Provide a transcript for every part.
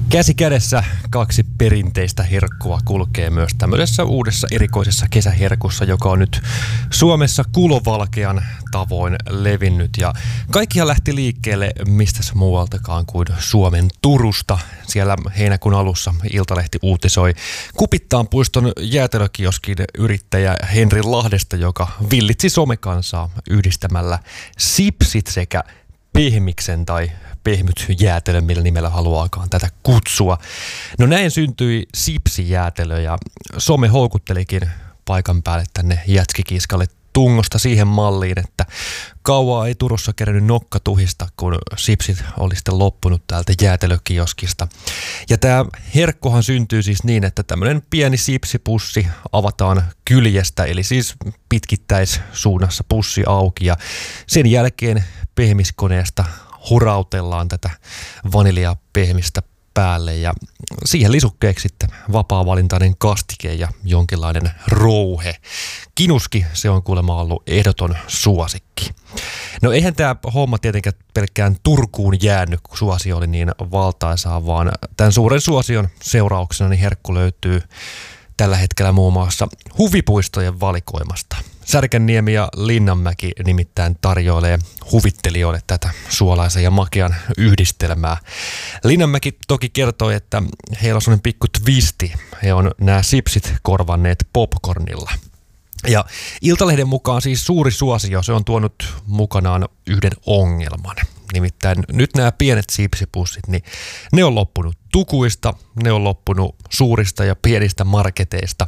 Käsi kädessä kaksi perinteistä herkkua kulkee myös tämmöisessä uudessa erikoisessa kesäherkussa, joka on nyt Suomessa kulovalkean tavoin levinnyt. Ja kaikkihan lähti liikkeelle mistäs muualtakaan kuin Suomen Turusta. Siellä heinäkuun alussa Iltalehti uutisoi Kupittaan puiston jäätelökioskin yrittäjä Henri Lahdesta, joka villitsi somekansaa yhdistämällä sipsit sekä pehmiksen tai pehmytjäätelö, millä nimellä haluaakaan tätä kutsua. No näin syntyi sipsijäätelö ja some houkuttelikin paikan päälle tänne jätskikiskalle tungosta siihen malliin, että kauaa ei Turussa kerennyt nokka tuhista, kun sipsit oli sitten loppunut täältä jäätelökioskista. Ja tämä herkkuhan syntyy siis niin, että tämmöinen pieni sipsipussi avataan kyljestä, eli siis pitkittäissuunnassa pussi auki ja sen jälkeen pehmiskoneesta hurautellaan tätä vaniljapehmistä päälle ja siihen lisukkeeksi sitten vapaa-valintainen kastike ja jonkinlainen rouhe. Kinuski, se on kuulemma ollut ehdoton suosikki. No eihän tämä homma tietenkään pelkkään Turkuun jäänyt, kun suosio oli niin valtaisaa, vaan tämän suuren suosion seurauksena niin herkku löytyy tällä hetkellä muun muassa huvipuistojen valikoimasta. Särkänniemi ja Linnanmäki nimittäin tarjoilee huvittelijoille tätä suolaisen ja makean yhdistelmää. Linnanmäki toki kertoi, että heillä on sellainen pikku twisti. He on nämä sipsit korvanneet popcornilla. Ja Iltalehden mukaan siis suuri suosio, se on tuonut mukanaan yhden ongelman. Nimittäin nyt nämä pienet sipsipussit, niin ne on loppunut tukuista, ne on loppunut suurista ja pienistä marketeista.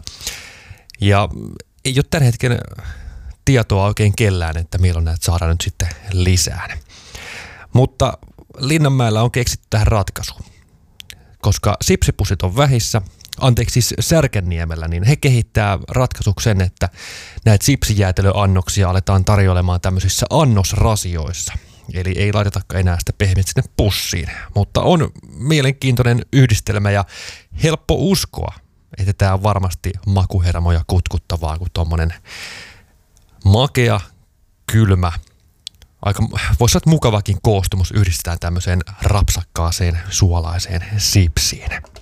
Ja ei ole tämän hetken tietoa oikein kellään, että milloin näitä saadaan nyt sitten lisää. Mutta Linnanmäellä on keksitty tähän ratkaisu, koska sipsipussit on vähissä, siis Särkänniemellä, niin he kehittää ratkaisuksi sen, että näitä sipsijäätelöannoksia aletaan tarjoilemaan tämmöisissä annosrasioissa. Eli ei laitetakaan enää sitä pehmit sinne pussiin, mutta on mielenkiintoinen yhdistelmä ja helppo uskoa, että tämä on varmasti makuhermoja kutkuttavaa, kun tommonen makea, kylmä, aika voisi sanoa mukavakin koostumus yhdistetään tämmöiseen rapsakkaaseen suolaiseen sipsiin.